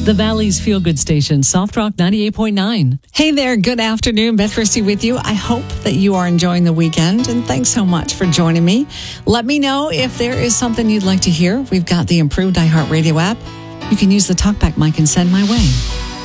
The Valley's Feel Good Station, Soft Rock 98.9. Hey there, good afternoon. Beth Christie with you. I hope that you are enjoying the weekend, and thanks so much for joining me. Let me know if there is something you'd like to hear. We've got the improved iHeartRadio app. You can use the TalkBack mic and send my way.